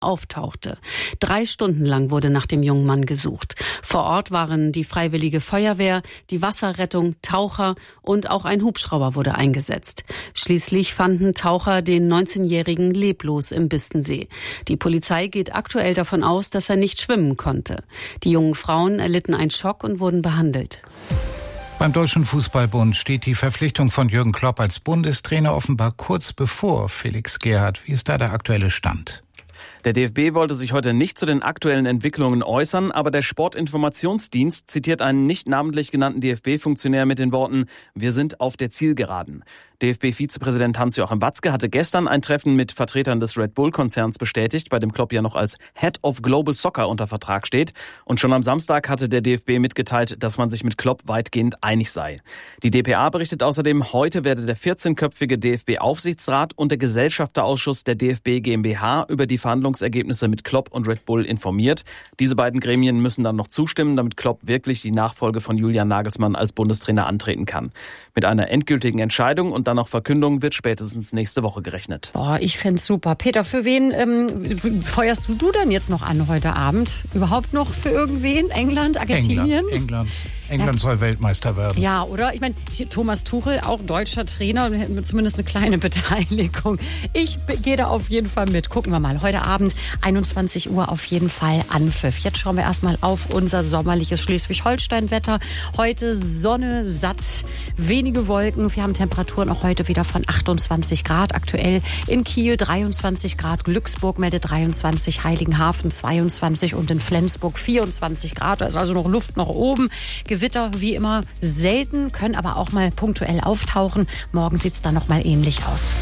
auftauchte. 3 Stunden lang wurde nach dem jungen Mann gesucht. Vor Ort waren die Freiwillige Feuerwehr, die Wasserrettung, Taucher und auch ein Hubschrauber wurde eingesetzt. Schließlich fanden Taucher den 19-Jährigen leblos im Bistensee. Die Polizei geht aktuell davon aus, dass er nicht schwimmen konnte. Die jungen Frauen erlitten einen Schock und wurden behandelt. Beim Deutschen Fußballbund steht die Verpflichtung von Jürgen Klopp als Bundestrainer offenbar kurz bevor. Felix Gerhardt, wie ist da der aktuelle Stand? Der DFB wollte sich heute nicht zu den aktuellen Entwicklungen äußern, aber der Sportinformationsdienst zitiert einen nicht namentlich genannten DFB-Funktionär mit den Worten: Wir sind auf der Zielgeraden. DFB-Vizepräsident Hans-Joachim Watzke hatte gestern ein Treffen mit Vertretern des Red Bull-Konzerns bestätigt, bei dem Klopp ja noch als Head of Global Soccer unter Vertrag steht. Und schon am Samstag hatte der DFB mitgeteilt, dass man sich mit Klopp weitgehend einig sei. Die dpa berichtet außerdem, heute werde der 14-köpfige DFB-Aufsichtsrat und der Gesellschafterausschuss der DFB GmbH über die Verhandlungsergebnisse mit Klopp und Red Bull informiert. Diese beiden Gremien müssen dann noch zustimmen, damit Klopp wirklich die Nachfolge von Julian Nagelsmann als Bundestrainer antreten kann. Mit einer endgültigen Entscheidung und dann noch Verkündung wird spätestens nächste Woche gerechnet. Boah, ich fänd's super. Peter, für wen feuerst du denn jetzt noch an heute Abend? Überhaupt noch für irgendwen? England, Argentinien? England soll Weltmeister werden. Ja, oder? Ich meine, Thomas Tuchel, auch deutscher Trainer, zumindest eine kleine Beteiligung. Ich gehe da auf jeden Fall mit. Gucken wir mal. Heute Abend, 21 Uhr auf jeden Fall Anpfiff. Jetzt schauen wir erstmal auf unser sommerliches Schleswig-Holstein-Wetter. Heute Sonne, satt, wenige Wolken. Wir haben Temperaturen auch heute wieder von 28 Grad. Aktuell in Kiel 23 Grad, Glücksburg meldet 23, Heiligenhafen 22 und in Flensburg 24 Grad. Da ist also noch Luft nach oben. Gewitter wie immer selten, können aber auch mal punktuell auftauchen. Morgen sieht es dann noch mal ähnlich aus.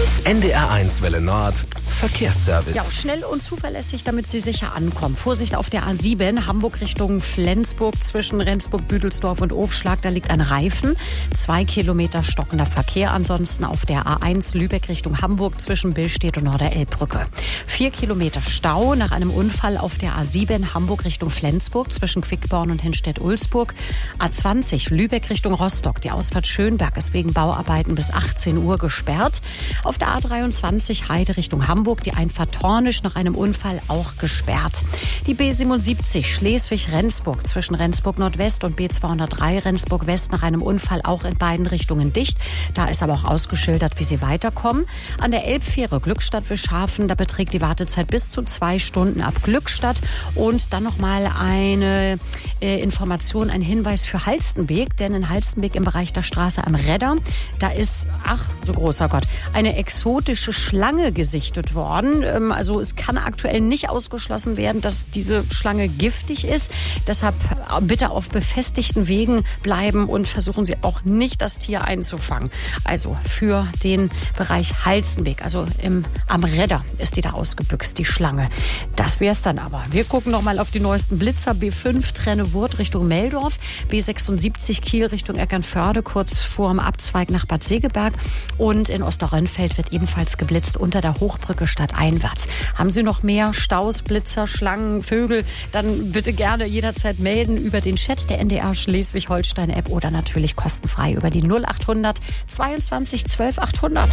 NDR1 Welle Nord, Verkehrsservice. Ja, schnell und zuverlässig, damit Sie sicher ankommen. Vorsicht auf der A7, Hamburg Richtung Flensburg, zwischen Rendsburg, Büdelsdorf und Ofschlag. Da liegt ein Reifen. 2 Kilometer stockender Verkehr. Ansonsten auf der A1 Lübeck Richtung Hamburg, zwischen Billstedt und Norderelbbrücke. 4 Kilometer Stau nach einem Unfall auf der A7 Hamburg Richtung Flensburg, zwischen Quickborn und Henstedt-Ulzburg. A20 Lübeck Richtung Rostock. Die Ausfahrt Schönberg ist wegen Bauarbeiten bis 18 Uhr gesperrt. Auf der A23 Heide Richtung Hamburg. Die Einfahrt Tornisch nach einem Unfall auch gesperrt. Die B77 Schleswig-Rendsburg zwischen Rendsburg Nordwest und B203 Rendsburg West nach einem Unfall auch in beiden Richtungen dicht. Da ist aber auch ausgeschildert, wie Sie weiterkommen. An der Elbfähre Glückstadt-Wischhafen, da beträgt die Wartezeit bis zu 2 Stunden ab Glückstadt. Und dann nochmal eine Information, ein Hinweis für Halstenbek, denn in Halstenbek im Bereich der Straße am Redder, da ist, so großer Gott, eine exotische Schlange gesichtet worden. Also es kann aktuell nicht ausgeschlossen werden, dass diese Schlange giftig ist. Deshalb bitte auf befestigten Wegen bleiben und versuchen Sie auch nicht, das Tier einzufangen. Also für den Bereich Halstenbek, also am Redder ist die da ausgebüxt, die Schlange. Das wär's dann aber. Wir gucken noch mal auf die neuesten Blitzer. B5 Trennewurth Richtung Meldorf, B76 Kiel Richtung Eckernförde, kurz vorm Abzweig nach Bad Segeberg. Und in Osterrönfeld wird ebenfalls geblitzt unter der Hochbrücke stadteinwärts. Haben Sie noch mehr Staus, Blitzer, Schlangen, Vögel, dann bitte gerne jederzeit melden über den Chat der NDR Schleswig-Holstein-App oder natürlich kostenfrei über die 0800 22 12 800.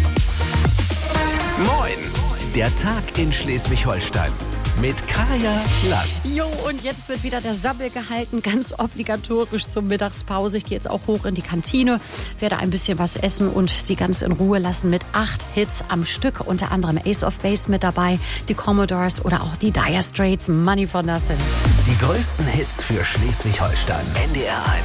Moin, der Tag in Schleswig-Holstein. Mit Kaya Lass. Jo, und jetzt wird wieder der Sabbel gehalten, ganz obligatorisch zur Mittagspause. Ich gehe jetzt auch hoch in die Kantine, werde ein bisschen was essen und Sie ganz in Ruhe lassen mit 8 Hits am Stück. Unter anderem Ace of Base mit dabei, die Commodores oder auch die Dire Straits, Money for Nothing. Die größten Hits für Schleswig-Holstein. NDR 1.